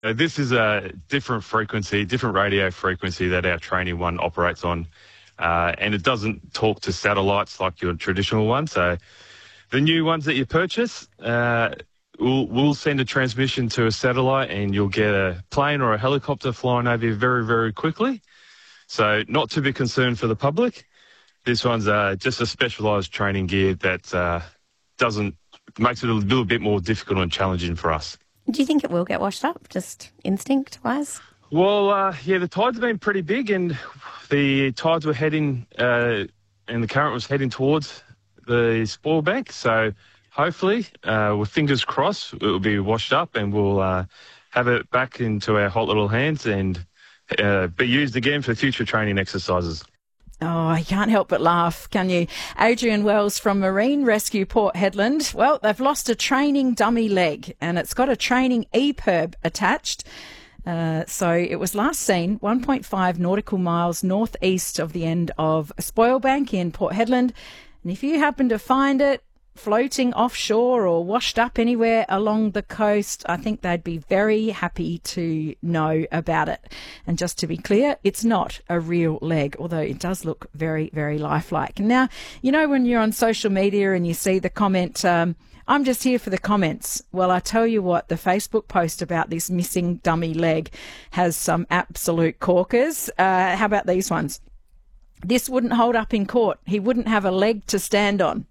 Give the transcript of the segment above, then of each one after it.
This is a different frequency, different radio frequency that our training one operates on. And it doesn't talk to satellites like your traditional one. So the new ones that you purchase, we'll send a transmission to a satellite and you'll get a plane or a helicopter flying over you very, very quickly. So not to be concerned for the public. This one's just a specialised training gear that makes it a little bit more difficult and challenging for us. Do you think it will get washed up, just instinct-wise? Well, the tide's been pretty big and the tides were heading and the current was heading towards the spoil bank. So hopefully, with fingers crossed, it will be washed up and we'll have it back into our hot little hands and be used again for future training exercises. Oh, I can't help but laugh, can you? Adrian Wells from Marine Rescue Port Hedland. Well, they've lost a training dummy leg and it's got a training EPIRB attached. So it was last seen 1.5 nautical miles northeast of the end of Spoilbank in Port Hedland. And if you happen to find it floating offshore or washed up anywhere along the coast, I think they'd be very happy to know about it. And just to be clear, it's not a real leg, although it does look very, very lifelike. Now, you know when you're on social media and you see the comment, I'm just here for the comments. Well, I tell you what, the Facebook post about this missing dummy leg has some absolute corkers. How about these ones? This wouldn't hold up in court. He wouldn't have a leg to stand on.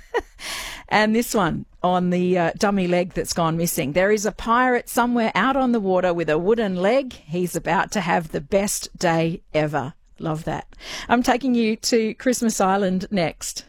And this one on the dummy leg that's gone missing. There is a pirate somewhere out on the water with a wooden leg. He's about to have the best day ever. Love that. I'm taking you to Christmas Island next.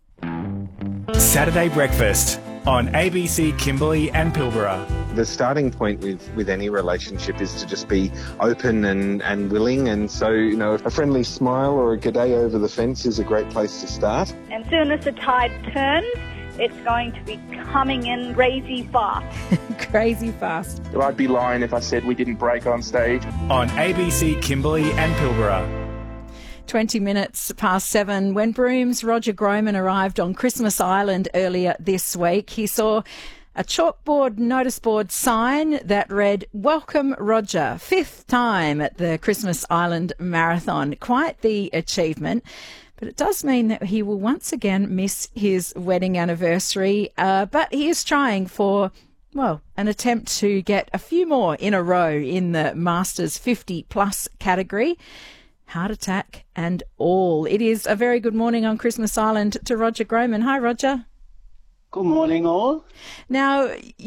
Saturday Breakfast on ABC Kimberley and Pilbara. The starting point with any relationship is to just be open and willing, and so, you know, a friendly smile or a g'day over the fence is a great place to start. And soon as the tide turns, it's going to be coming in crazy fast. Crazy fast. I'd be lying if I said we didn't break on stage. On ABC Kimberley and Pilbara. 20 minutes past 7 when Broom's Roger Groman arrived on Christmas Island earlier this week. He saw a chalkboard notice board sign that read, "Welcome Roger, 5th time at the Christmas Island Marathon." Quite the achievement, but it does mean that he will once again miss his wedding anniversary, but he is trying for, well, an attempt to get a few more in a row in the Masters 50 plus category. Heart attack and all. It is a very good morning on Christmas Island to Roger Groman. Hi, Roger. Good morning, all. Now,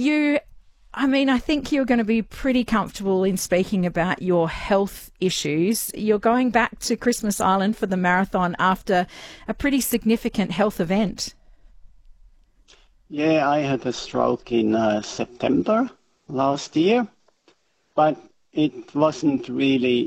I think you're going to be pretty comfortable in speaking about your health issues. You're going back to Christmas Island for the marathon after a pretty significant health event. Yeah, I had a stroke in September last year, but it wasn't really,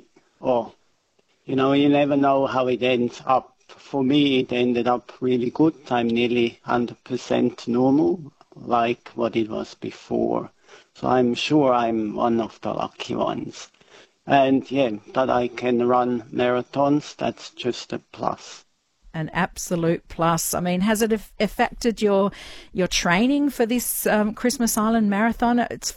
you never know how it ends up. For me, it ended up really good. I'm nearly 100% normal, like what it was before. So I'm sure I'm one of the lucky ones. And yeah, that I can run marathons, that's just a plus. An absolute plus. I mean, has it affected your training for this Christmas Island Marathon? It's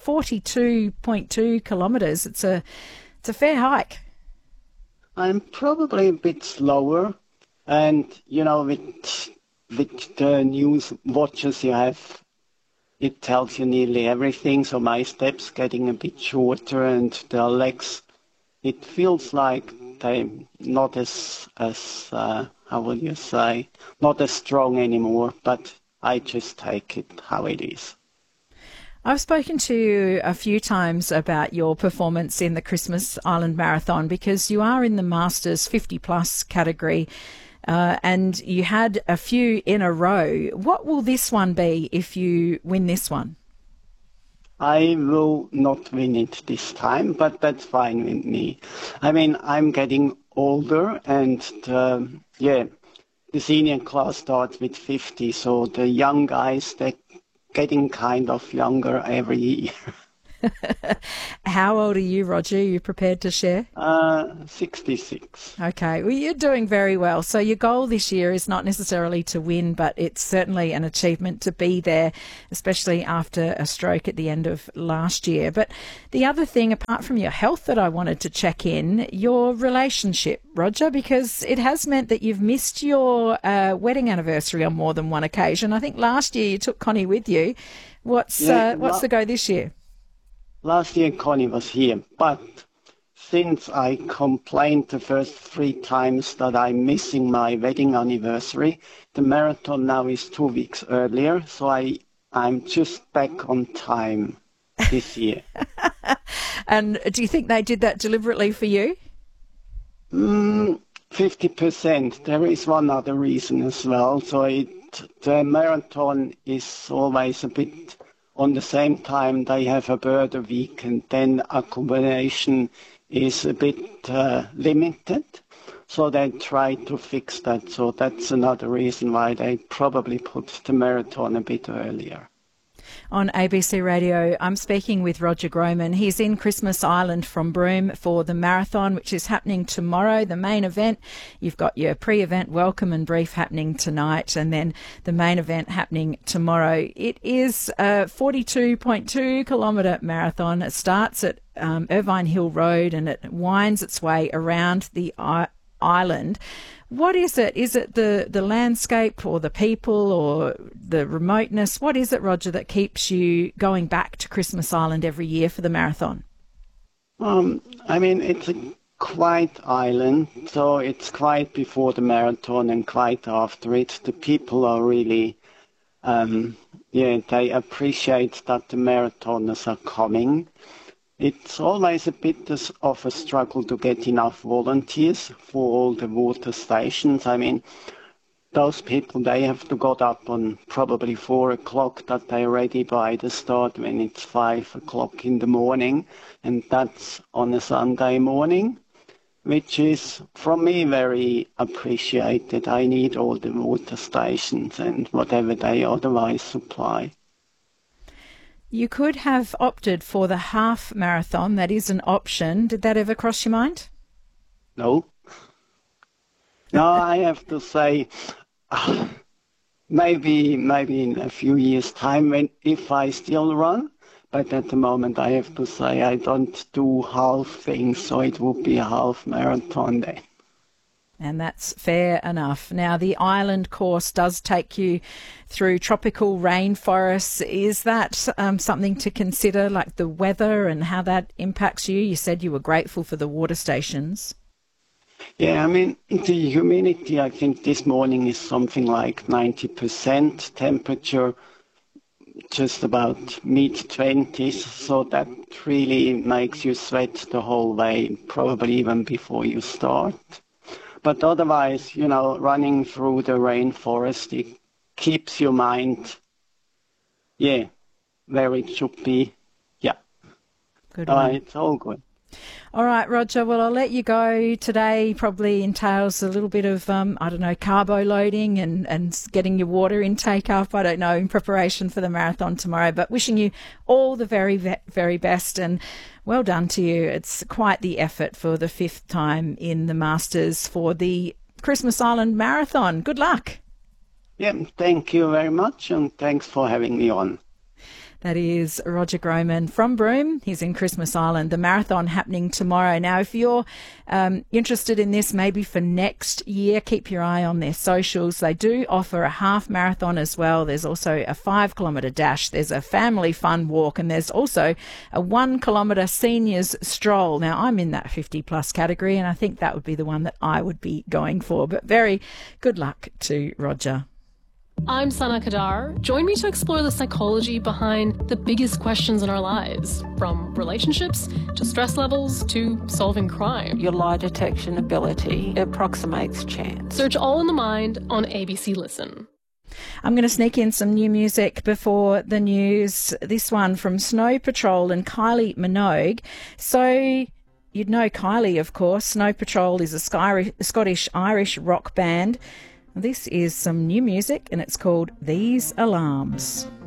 42.2 kilometres. It's a fair hike. I'm probably a bit slower, and with the news watches you have, it tells you nearly everything. So my steps getting a bit shorter, and the legs, it feels like they're not as not as strong anymore. But I just take it how it is. I've spoken to you a few times about your performance in the Christmas Island Marathon because you are in the Masters 50 plus category and you had a few in a row. What will this one be if you win this one? I will not win it this time, but that's fine with me. I mean, I'm getting older and the senior class starts with 50, so the young guys, they're getting kind of younger every year. How old are you, Roger? Are you prepared to share? 66. Okay, well, you're doing very well. So your goal this year is not necessarily to win, but it's certainly an achievement to be there, especially after a stroke at the end of last year. But the other thing, apart from your health, that I wanted to check in, your relationship, Roger, because it has meant that you've missed your wedding anniversary on more than one occasion. I think last year you took Connie with you. What's the go this year? Last year Connie was here, but since I complained the first 3 times that I'm missing my wedding anniversary, the marathon now is 2 weeks earlier, so I'm just back on time this year. And do you think they did that deliberately for you? 50%. There is one other reason as well. So the marathon is always a bit on the same time. They have a bird a week, and then accommodation is a bit limited. So they try to fix that. So that's another reason why they probably put the marathon a bit earlier. On ABC Radio, I'm speaking with Roger Groman. He's in Christmas Island from Broome for the marathon, which is happening tomorrow, the main event. You've got your pre-event welcome and brief happening tonight, and then the main event happening tomorrow. It is a 42.2 kilometre marathon. It starts at Irvine Hill Road and it winds its way around the island. What is it? Is it the landscape or the people or the remoteness? What is it, Roger, that keeps you going back to Christmas Island every year for the marathon? It's a quiet island, so it's quiet before the marathon and quiet after it. The people are really, they appreciate that the marathoners are coming. It's always a bit of a struggle to get enough volunteers for all the water stations. Those people, they have to get up on probably 4 o'clock that they're ready by the start when it's 5 o'clock in the morning. And that's on a Sunday morning, which is, from me, very appreciated. I need all the water stations and whatever they otherwise supply. You could have opted for the half marathon. That is an option. Did that ever cross your mind? No. No, I have to say, maybe in a few years' time, if I still run. But at the moment, I have to say I don't do half things, so it would be a half marathon then. And that's fair enough. Now, the island course does take you through tropical rainforests. Is that something to consider, like the weather and how that impacts you? You said you were grateful for the water stations. Yeah, the humidity, I think this morning is something like 90%, temperature just about mid-20s, so that really makes you sweat the whole way, probably even before you start. But otherwise, running through the rainforest, it keeps your mind, where it should be. Yeah. Good one. It's all good. All right, Roger. Well, I'll let you go. Today probably entails a little bit of, carbo loading and getting your water intake up, I don't know, in preparation for the marathon tomorrow. But wishing you all the very, very best, and well done to you. It's quite the effort for the 5th time in the Masters for the Christmas Island Marathon. Good luck. Yeah, thank you very much, and thanks for having me on. That is Roger Groman from Broome. He's in Christmas Island. The marathon happening tomorrow. Now, if you're interested in this, maybe for next year, keep your eye on their socials. They do offer a half marathon as well. There's also a 5-kilometre dash. There's a family fun walk, and there's also a 1-kilometre seniors stroll. Now, I'm in that 50-plus category, and I think that would be the one that I would be going for. But very good luck to Roger. I'm Sana Kadar. Join me to explore the psychology behind the biggest questions in our lives, from relationships to stress levels to solving crime. Your lie detection ability approximates chance. Search All in the Mind on ABC Listen. I'm going to sneak in some new music before the news. This one from Snow Patrol and Kylie Minogue. So you'd know Kylie, of course. Snow Patrol is a Scottish-Irish rock band. This is some new music, and it's called These Alarms.